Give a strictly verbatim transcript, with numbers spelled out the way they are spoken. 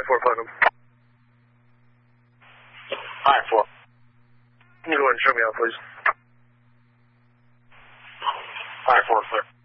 four, Putnam. Hi, four. Can you go ahead and show me out, please? Hi, four, clear.